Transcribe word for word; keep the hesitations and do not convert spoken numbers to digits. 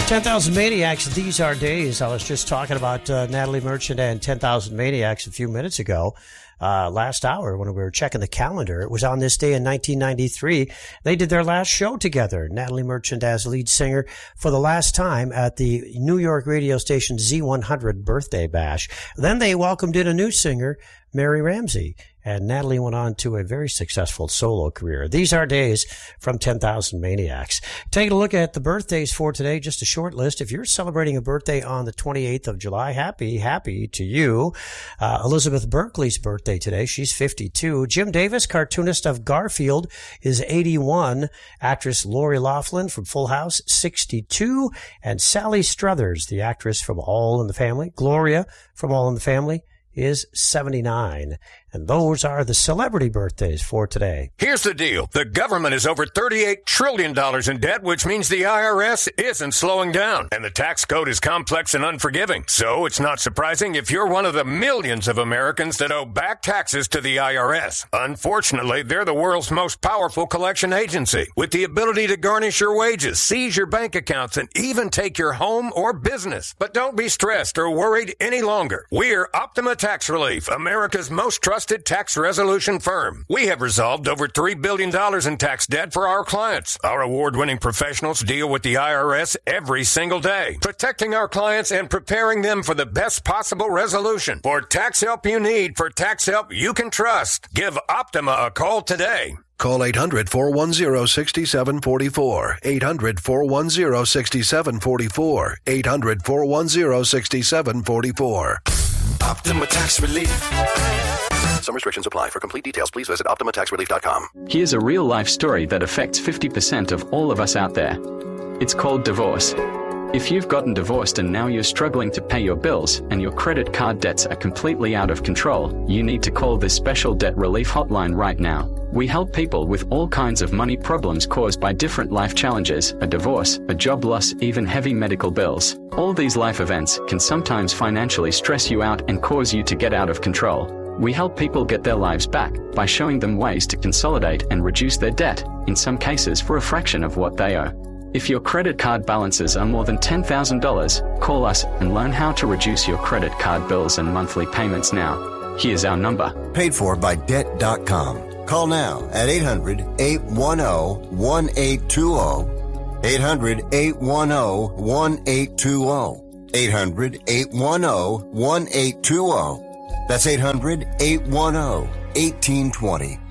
ten thousand Maniacs, these are days. I was just talking about uh, Natalie Merchant and ten thousand Maniacs a few minutes ago. Uh, last hour when we were checking the calendar, it was on this day in nineteen ninety-three. They did their last show together. Natalie Merchant as lead singer for the last time at the New York radio station Z one hundred birthday bash. Then they welcomed in a new singer, Mary Ramsey, and Natalie went on to a very successful solo career. These are days from ten thousand Maniacs. Taking a look at the birthdays for today, just a short list. If you're celebrating a birthday on the twenty-eighth of July, happy, happy to you. Uh, Elizabeth Berkley's birthday today. She's fifty-two. Jim Davis, cartoonist of Garfield, is eighty-one. Actress Lori Loughlin from Full House, sixty-two. And Sally Struthers, the actress from All in the Family, Gloria from All in the Family, is seventy-nine. And those are the celebrity birthdays for today. Here's the deal. The government is over thirty-eight trillion dollars in debt, which means the I R S isn't slowing down. And the tax code is complex and unforgiving. So it's not surprising if you're one of the millions of Americans that owe back taxes to the I R S. Unfortunately, they're the world's most powerful collection agency, with the ability to garnish your wages, seize your bank accounts, and even take your home or business. But don't be stressed or worried any longer. We're Optima Tax Relief, America's most trusted tax resolution firm. We have resolved over three billion dollars in tax debt for our clients. Our award-winning professionals deal with the I R S every single day, protecting our clients and preparing them for the best possible resolution. For tax help you need, for tax help you can trust, give Optima a call today. Call eight hundred, four one zero, six seven four four. eight hundred, four one zero, six seven four four. eight hundred, four one zero, six seven four four. Optima Tax Relief. Some restrictions apply. For complete details, please visit Optima Tax Relief dot com. Here's a real-life story that affects fifty percent of all of us out there. It's called divorce. If you've gotten divorced and now you're struggling to pay your bills and your credit card debts are completely out of control, you need to call this special debt relief hotline right now. We help people with all kinds of money problems caused by different life challenges, a divorce, a job loss, even heavy medical bills. All these life events can sometimes financially stress you out and cause you to get out of control. We help people get their lives back by showing them ways to consolidate and reduce their debt, in some cases for a fraction of what they owe. If your credit card balances are more than ten thousand dollars, call us and learn how to reduce your credit card bills and monthly payments now. Here's our number. Paid for by debt dot com. Call now at eight hundred, eight one zero, one eight two zero. eight hundred, eight one zero, one eight two zero. eight hundred, eight one zero, one eight two zero. That's eight hundred, eight one zero, one eight two zero.